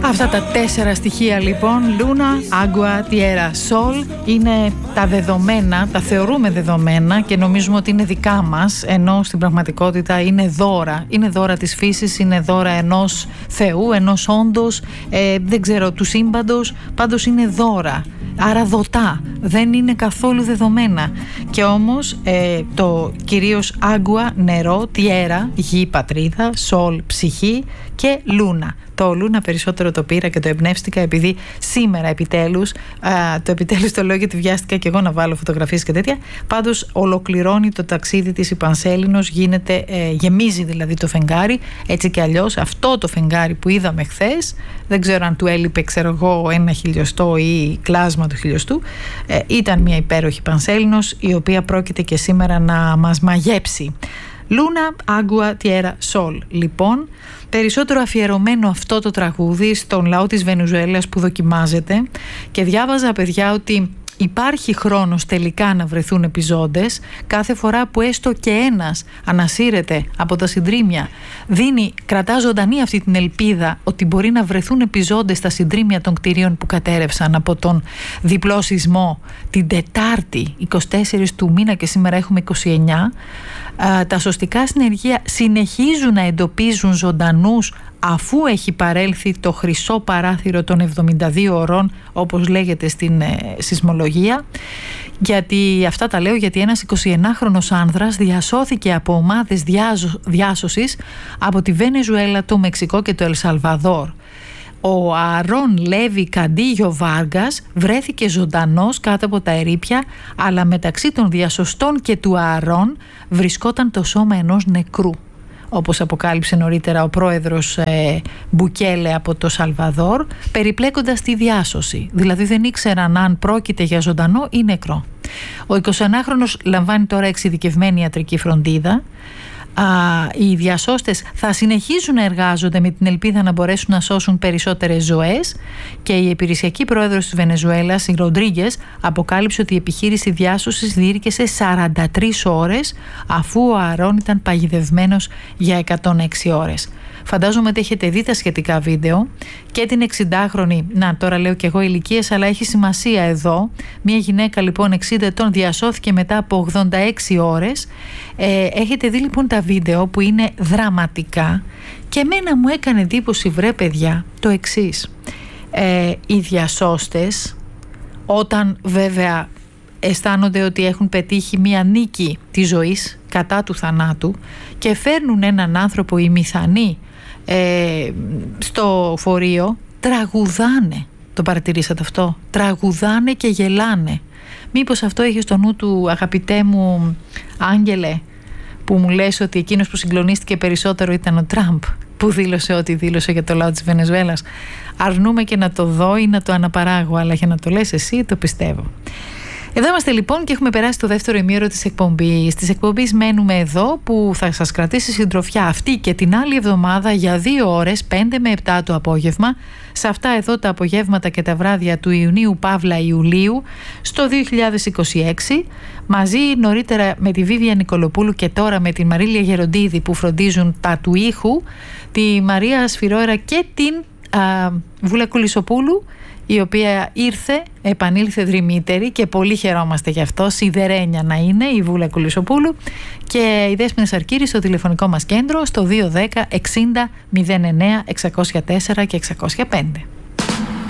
Αυτά τα 4 στοιχεία λοιπόν, Λούνα, Άγκουα, Τιέρα, Σολ, είναι τα δεδομένα, τα θεωρούμε δεδομένα και νομίζουμε ότι είναι δικά μας, ενώ στην πραγματικότητα είναι δώρα. Είναι δώρα της φύσης, είναι δώρα ενός Θεού, ενός όντος, δεν ξέρω, του σύμπαντος, πάντως είναι δώρα. Άρα δοτά, δεν είναι καθόλου δεδομένα. Και όμως το κυρίως Άγκουα, νερό, Τιέρα, γη, πατρίδα, Σολ, ψυχή και Λούνα. Το Λούνα περισσότερο το πήρα και το εμπνεύστηκα επειδή σήμερα επιτέλους, το επιτέλους το λέω γιατί βιάστηκα και εγώ να βάλω φωτογραφίες και τέτοια, πάντως ολοκληρώνει το ταξίδι της η Πανσέλινος, γεμίζει δηλαδή το φεγγάρι, έτσι και αλλιώς αυτό το φεγγάρι που είδαμε χθες, δεν ξέρω αν του έλειπε ένα χιλιοστό ή κλάσμα του χιλιοστού, ήταν μια υπέροχη Πανσέλινος η οποία πρόκειται και σήμερα να μας μαγέψει. Λούνα, Άγκουα, Τιέρα, Σολ. Λοιπόν, περισσότερο αφιερωμένο αυτό το τραγούδι στον λαό της Βενεζουέλας που δοκιμάζεται, και διάβαζα, παιδιά, ότι υπάρχει χρόνος τελικά να βρεθούν επιζώντες. Κάθε φορά που έστω και ένας ανασύρεται από τα συντρίμμια, κρατά ζωντανή αυτή την ελπίδα ότι μπορεί να βρεθούν επιζώντες στα συντρίμμια των κτηρίων που κατέρευσαν από τον διπλό σεισμό την Τετάρτη 24 του μήνα και σήμερα έχουμε 29. Τα σωστικά συνεργεία συνεχίζουν να εντοπίζουν ζωντανούς αφού έχει παρέλθει το χρυσό παράθυρο των 72 ωρών, όπως λέγεται στην σεισμολογία. Γιατί αυτά τα λέω γιατί ένας 21χρονος άνδρας διασώθηκε από ομάδες διάσωσης από τη Βενεζουέλα, το Μεξικό και το Ελσαλβαδόρ. Ο Αρών Λέβι Καντίγιο Βάργας βρέθηκε ζωντανός κάτω από τα ερείπια, αλλά μεταξύ των διασωστών και του Αρών βρισκόταν το σώμα ενός νεκρού, όπως αποκάλυψε νωρίτερα ο πρόεδρος Μπουκέλε από το Σαλβαδόρ, περιπλέκοντας τη διάσωση. Δηλαδή δεν ήξεραν αν πρόκειται για ζωντανό ή νεκρό. Ο 21χρονος λαμβάνει τώρα εξειδικευμένη ιατρική φροντίδα. Οι διασώστες θα συνεχίζουν να εργάζονται με την ελπίδα να μπορέσουν να σώσουν περισσότερες ζωές, και η υπηρεσιακή πρόεδρος της Βενεζουέλας, η Ροντρίγκες, αποκάλυψε ότι η επιχείρηση διάσωσης διήρκεσε 43 ώρες αφού ο Αρών ήταν παγιδευμένος για 106 ώρες. Φαντάζομαι ότι έχετε δει τα σχετικά βίντεο και την 60χρονη, τώρα λέω και εγώ ηλικίες, αλλά έχει σημασία εδώ. Μια γυναίκα λοιπόν 60 ετών διασώθηκε μετά από 86 ώρες. Έχετε δει λοιπόν τα βίντεο που είναι δραματικά, και εμένα μου έκανε εντύπωση, βρε παιδιά, το εξής. Οι διασώστες, όταν βέβαια αισθάνονται ότι έχουν πετύχει μια νίκη της ζωής κατά του θανάτου και φέρνουν έναν άνθρωπο ημιθανή στο φορείο, τραγουδάνε. Το παρατηρήσατε αυτό? Τραγουδάνε και γελάνε. Μήπως αυτό έχει στο νου του, αγαπητέ μου Άγγελε, που μου λες ότι εκείνος που συγκλονίστηκε περισσότερο ήταν ο Τραμπ, που δήλωσε ό,τι δήλωσε για το λαό της Βενεζουέλας? Αρνούμε και να το δω ή να το αναπαράγω, αλλά για να το λες εσύ το πιστεύω. Εδώ είμαστε λοιπόν και έχουμε περάσει το δεύτερο ημίωρο της εκπομπής. Της εκπομπής μένουμε εδώ, που θα σας κρατήσει συντροφιά αυτή και την άλλη εβδομάδα για 2 ώρες, 5 με 7 το απόγευμα, σε αυτά εδώ τα απογεύματα και τα βράδια του Ιουνίου Παύλα Ιουλίου στο 2026, μαζί νωρίτερα με τη Βίβια Νικολοπούλου και τώρα με την Μαρίλια Γεροντίδη που φροντίζουν τα του ήχου, τη Μαρία Σφυρόερα και την Βούλα Κουλισοπούλου, η οποία επανήλθε δρυμύτερη και πολύ χαιρόμαστε γι' αυτό, σιδερένια να είναι η Βούλα Κουλισοπούλου, και η Δέσποινα Σαρκύρη στο τηλεφωνικό μας κέντρο στο 210 60 09 604 και 605.